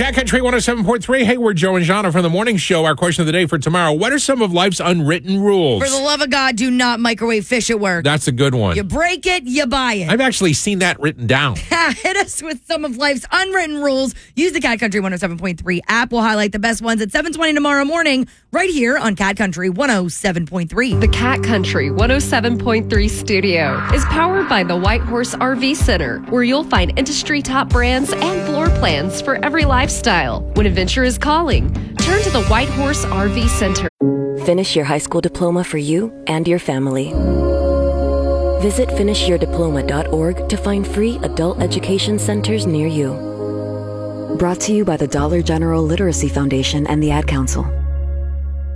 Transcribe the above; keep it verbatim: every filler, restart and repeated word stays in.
Cat Country one oh seven point three. Hey, we're Joe and Jana from the morning show. Our question of the day for tomorrow: what are some of life's unwritten rules? For the love of God, do not microwave fish at work. That's a good one. You break it, you buy it. I've actually seen that written down. Hit us with some of life's unwritten rules. Use the Cat Country one oh seven point three app. We'll highlight the best ones at seven twenty tomorrow morning, right here on Cat Country one oh seven point three. The Cat Country one oh seven point three studio is powered by the White Horse R V Center, where you'll find industry top brands and floor plans for every lifestyle. When adventure is calling, turn to the White Horse R V Center. Finish your high school diploma for you and your family. Visit finish your diploma dot org to find free adult education centers near you. Brought to you by the Dollar General Literacy Foundation and the Ad Council.